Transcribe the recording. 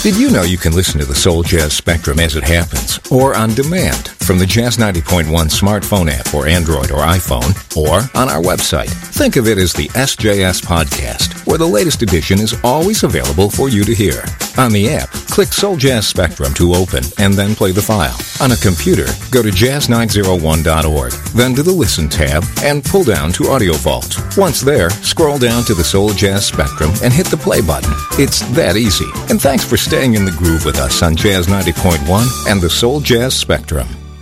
Did you know you can listen to the Soul Jazz Spectrum as it happens, or on demand, from the Jazz 90.1 smartphone app for Android or iPhone, or on our website? Think of it as the SJS Podcast, where the latest edition is always available for you to hear. On the app, click Soul Jazz Spectrum to open and then play the file. On a computer, go to jazz901.org, then to the Listen tab and pull down to Audio Vault. Once there, scroll down to the Soul Jazz Spectrum and hit the play button. It's that easy. And thanks for staying in the groove with us on Jazz 90.1 and the Soul Jazz Spectrum.